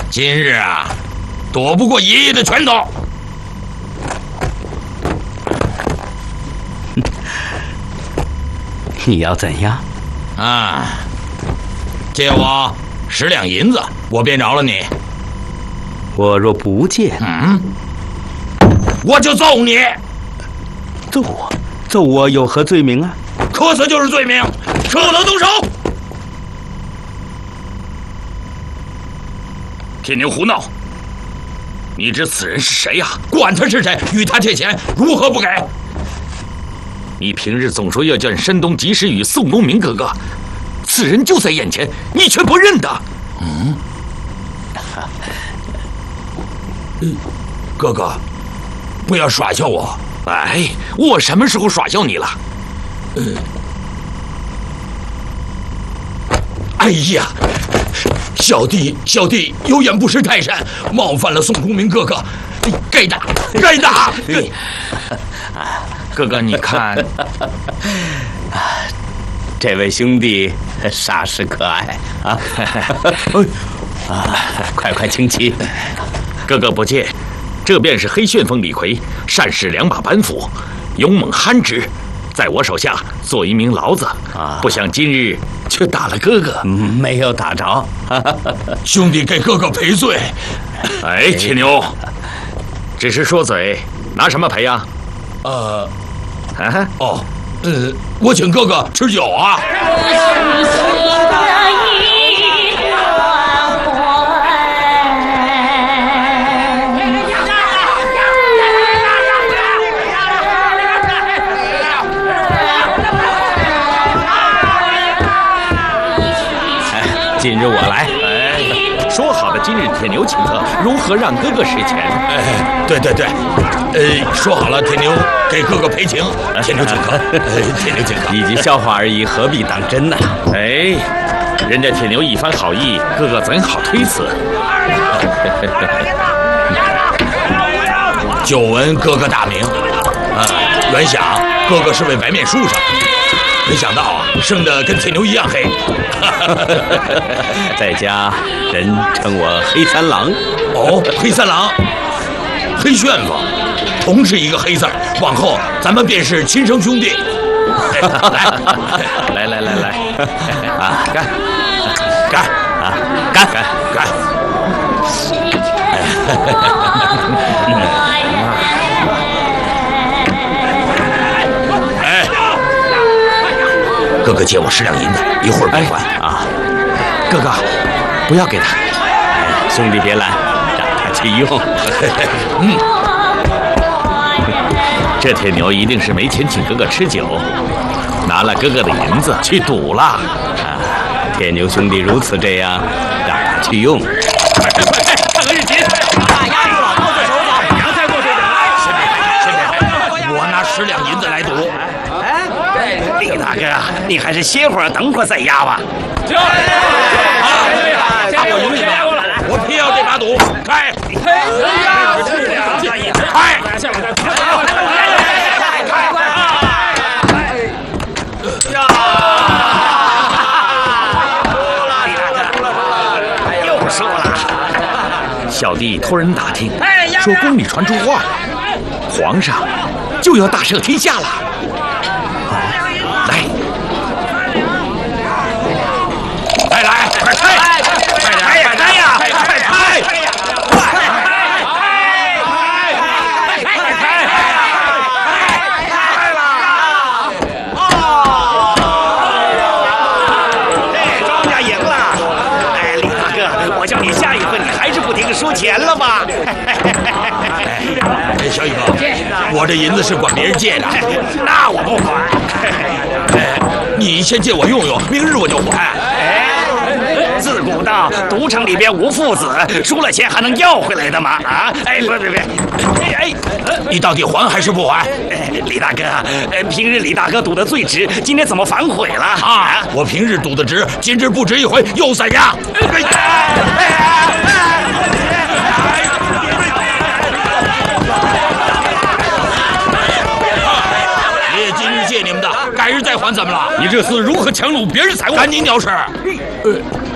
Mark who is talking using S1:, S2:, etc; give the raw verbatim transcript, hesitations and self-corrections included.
S1: 今日啊，躲不过爷爷的拳头。
S2: 你要怎样？
S1: 啊，借我十两银子，我便饶了你。
S2: 我若不借，
S1: 嗯，我就揍你。
S2: 揍我？揍我有何罪名啊？
S1: 磕死就是罪名，不能动手。铁牛胡闹！你知此人是谁呀？管他是谁，与他借钱，如何不给？你平日总说要见山东及时雨宋公明哥哥，此人就在眼前，你却不认得。嗯，哥哥，不要耍笑我。哎，我什么时候耍笑你了？嗯，哎呀，小弟小弟有眼不识泰山，冒犯了宋公明哥哥，该打该打。哥哥，你看，
S2: 这位兄弟煞是可爱啊！啊，快快请起。
S1: 哥哥不借，这便是黑旋风李逵，善使两把板斧，勇猛憨直，在我手下做一名牢子。啊，不想今日却打了哥哥。
S2: 没有打着，
S1: 兄弟给哥哥赔罪。哎，铁牛，只是说嘴，拿什么赔呀？呃。啊哦，呃，我请哥哥吃酒啊！
S2: 今日我来。
S1: 哎，说好的今日铁牛请客，如何让哥哥使钱？哎，对对对，呃，说好了，铁牛给哥哥赔情，铁牛请客，呃，铁牛请客。
S2: 以及笑话而已，何必当真呢？
S1: 哎，人家铁牛一番好意，哥哥怎好推辞？久闻哥哥大名，啊，原想哥哥是位白面书生，没想到啊，生得跟铁牛一样黑。
S2: 在家人称我黑三郎。
S1: 哦，黑三郎，黑旋风，同是一个黑字儿，往后咱们便是亲生兄弟。来来来来来，啊，干干啊，干干干！哎，哥哥借我十两银子，一会儿便还啊。哥哥，不要给他。
S2: 哎，兄弟别拦，让他去用。
S1: 嗯，这铁牛一定是没钱请哥哥吃酒，拿了哥哥的银子去赌了。啊，
S2: 铁牛兄弟如此这样，让他去用。
S1: 快快快，看个日期！
S3: 大压住了，高手走，凉菜过水准。
S1: 先别拍，先别拍，我拿十两银子来赌。
S3: 哎，李大哥，你还是歇会儿，等会儿再压吧。
S1: 行，啊，加我赢你吧！我偏要这把赌，开！开！
S3: 又输了。
S1: 小弟托人打听，说宫里传出话，皇上就要大赦天下了。来，来来，快开！快点，快开呀！快开！
S3: 输钱了吧？
S1: 哎，小雨哥，我这银子是管别人借的，
S3: 那我不管。
S1: 哎，你先借我用用，明日我就还。
S3: 哎，自古道赌场里边无父子，输了钱还能要回来的吗？啊！哎，别别别！哎哎，
S1: 你到底还还是不还？
S3: 哎，李大哥，呃，平日李大哥赌的最值，今天怎么反悔了？
S1: 啊！我平日赌的值，今日不值一回，又怎样？爷今日借你们的，改日再还怎么了？你这厮如何强掳别人财物？赶紧鸟事！